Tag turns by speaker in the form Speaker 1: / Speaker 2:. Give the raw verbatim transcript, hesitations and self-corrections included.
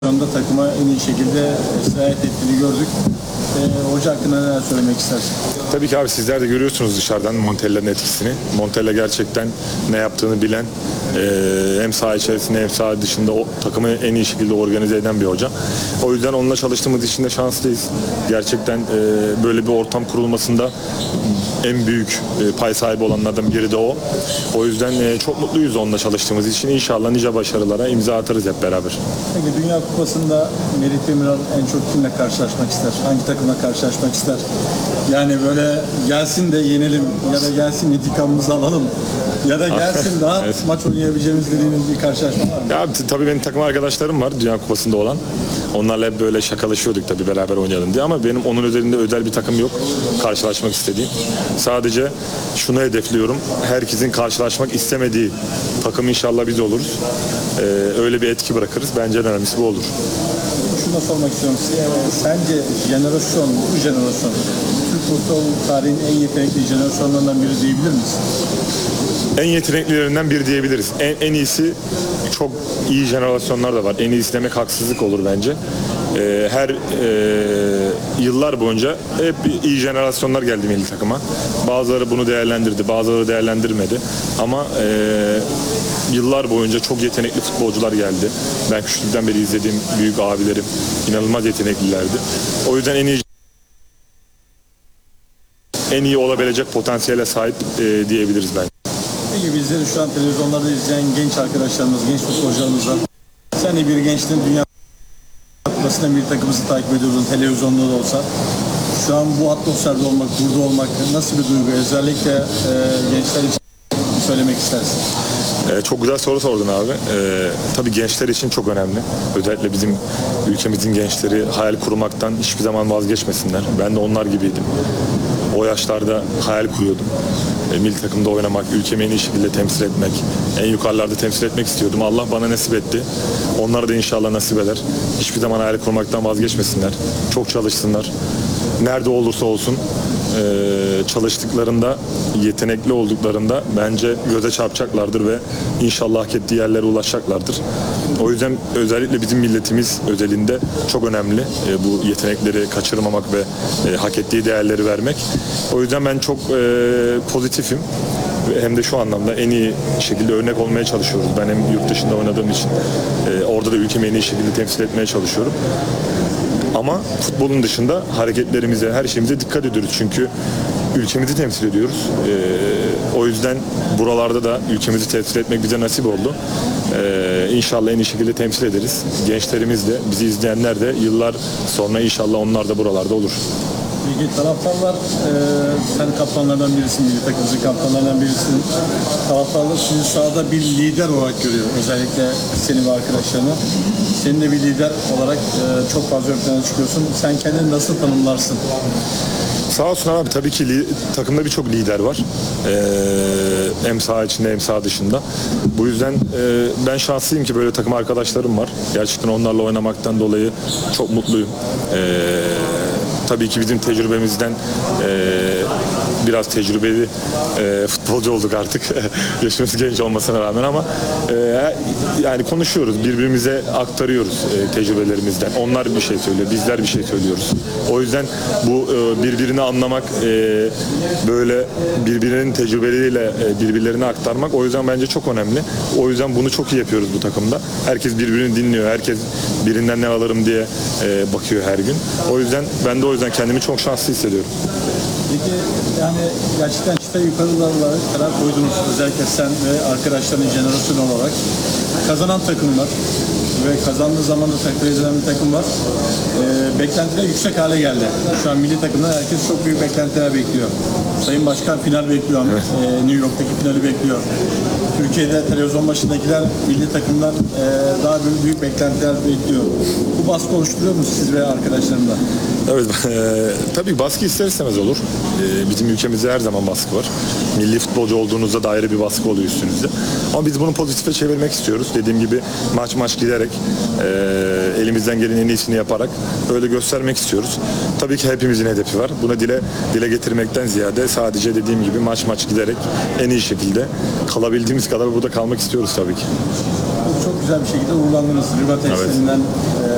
Speaker 1: Şu anda takıma en iyi şekilde sirayet ettiğini gördük. E, hoca hakkında neler söylemek istersin?
Speaker 2: Tabii ki abi, sizler de görüyorsunuz dışarıdan Montella'nın etkisini. Montella gerçekten ne yaptığını bilen, e, hem saha içerisinde hem saha dışında o takımı en iyi şekilde organize eden bir hoca. O yüzden onunla çalıştığımız için de şanslıyız. Gerçekten e, böyle bir ortam kurulmasında en büyük e, pay sahibi olanlardan biri de o. O yüzden e, çok mutluyuz onunla çalıştığımız için. İnşallah nice başarılara imza atarız hep beraber.
Speaker 1: Peki Dünya Kupası'nda Merih Demiral en çok kimle karşılaşmak ister? Hangi takımla karşılaşmak ister? Yani böyle gelsin de yenelim ya da gelsin intikamımızı alalım ya da gelsin daha
Speaker 2: Evet.
Speaker 1: maç oynayabileceğimiz dediğiniz bir karşılaşma var mı?
Speaker 2: Ya t- tabii benim takım arkadaşlarım var Dünya Kupası'nda olan. Onlarla hep böyle şakalaşıyorduk tabii beraber oynayalım diye, ama benim onun üzerinde özel bir takım yok karşılaşmak istediğim. Sadece şunu hedefliyorum. Herkesin karşılaşmak istemediği takım inşallah biz oluruz. Ee, öyle bir etki bırakırız. Bence en önemlisi bu olur.
Speaker 1: Şunu da sormak istiyorum size. Sence jenerasyon, bu jenerasyon Türk futbol tarihinin en yetenekli jenerasyonlarından biri diyebilir misin?
Speaker 2: En yeteneklilerinden biri diyebiliriz. En, en iyisi, çok iyi jenerasyonlar da var. En iyisi demek haksızlık olur bence. Ee, her e, yıllar boyunca hep iyi jenerasyonlar geldi milli takıma. Bazıları bunu değerlendirdi, bazıları değerlendirmedi. Ama e, yıllar boyunca çok yetenekli futbolcular geldi. Ben küçüklükten beri izlediğim büyük abilerim inanılmaz yeteneklilerdi. O yüzden en iyi en iyi olabilecek potansiyele sahip e, diyebiliriz bence.
Speaker 1: Peki bizleri şu an televizyonlarda izleyen genç arkadaşlarımız, genç futbolcularımız var. Sen de bir gençtin, Dünya Kupası'nda bir takımımızı takip ediyordun, televizyonda da olsa. Şu an bu atmosferde olmak, burada olmak nasıl bir duygu? Özellikle e, gençler için söylemek istersin.
Speaker 2: Ee, çok güzel soru sordun abi. Ee, tabii gençler için çok önemli. Özellikle bizim ülkemizin gençleri hayal kurmaktan hiçbir zaman vazgeçmesinler. Ben de onlar gibiydim. O yaşlarda hayal kuruyordum. E, milli takımda oynamak, ülkemi en iyi şekilde temsil etmek, en yukarılarda temsil etmek istiyordum. Allah bana nasip etti. Onlara da inşallah nasip eder. Hiçbir zaman hayal kurmaktan vazgeçmesinler. Çok çalışsınlar. Nerede olursa olsun e, çalıştıklarında, yetenekli olduklarında bence göze çarpacaklardır ve inşallah hak ettiği yerlere ulaşacaklardır. O yüzden özellikle bizim milletimiz özelinde çok önemli e, bu yetenekleri kaçırmamak ve e, hak ettiği değerleri vermek. O yüzden ben çok e, pozitifim. Hem de şu anlamda en iyi şekilde örnek olmaya çalışıyoruz. Ben hem yurt dışında oynadığım için e, orada da ülkemi en iyi şekilde temsil etmeye çalışıyorum. Ama futbolun dışında hareketlerimize, her şeyimize dikkat ediyoruz. Çünkü ülkemizi temsil ediyoruz. Ee, o yüzden buralarda da ülkemizi temsil etmek bize nasip oldu. Ee, İnşallah en iyi şekilde temsil ederiz. Gençlerimiz de, bizi izleyenler de yıllar sonra inşallah onlar da buralarda olur.
Speaker 1: Peki taraftarlar, e, sen kaptanlardan birisin, milli takımımızın kaptanlardan birisin. Taraftarlar sizi sahada bir lider olarak görüyor. Özellikle seni ve arkadaşlarını. Senin de bir lider olarak e, çok fazla ön plana çıkıyorsun. Sen kendini nasıl tanımlarsın?
Speaker 2: Sağ olsun abi, tabii ki li- takımda birçok lider var. Ee, hem saha içinde hem saha dışında. Bu yüzden e, ben şanslıyım ki böyle takım arkadaşlarım var. Gerçekten onlarla oynamaktan dolayı çok mutluyum. Ee, tabii ki bizim tecrübemizden e, biraz tecrübeli e, futbolcu olduk artık. Yaşımız genç olmasına rağmen, ama e, yani konuşuyoruz, birbirimize aktarıyoruz e, tecrübelerimizden. Onlar bir şey söylüyor, bizler bir şey söylüyoruz. O yüzden bu e, birbirini anlamak, e, böyle birbirinin tecrübeleriyle e, birbirlerine aktarmak, o yüzden bence çok önemli. O yüzden bunu çok iyi yapıyoruz bu takımda. Herkes birbirini dinliyor, herkes birinden ne alırım diye e, bakıyor her gün. O yüzden ben de o yüzden kendimi çok şanslı hissediyorum.
Speaker 1: Peki yani gerçekten çıta yukarılara kadar koydunuz. Özellikle sen ve arkadaşların jenerasyon olarak. Kazanan takımlar ve kazandığı zaman da takdir edilen bir takım var. E, beklentiler yüksek hale geldi. Şu an milli takımda herkes çok büyük beklentiler bekliyor. Sayın Başkan final bekliyor.
Speaker 2: Evet.
Speaker 1: E, New York'taki finali bekliyor. Türkiye'de televizyon başındakiler milli takımdan e, daha büyük, büyük beklentiler bekliyor. Bu baskı oluşturuyor mu siz ve arkadaşlarında?
Speaker 2: Evet, e, tabii baskı ister istemez olur. E, bizim ülkemizde her zaman baskı var. Milli futbolcu olduğunuzda da ayrı bir baskı oluyor üstünüzde. Ama biz bunu pozitife çevirmek istiyoruz. Dediğim gibi maç maç giderek, e, elimizden gelen en iyisini yaparak öyle göstermek istiyoruz. Tabii ki hepimizin hedefi var. Buna dile dile getirmekten ziyade sadece dediğim gibi maç maç giderek en iyi şekilde kalabildiğimiz kadar burada kalmak istiyoruz tabii ki.
Speaker 1: Çok güzel bir şekilde uğurlandınız. Riva testlerinden. Evet.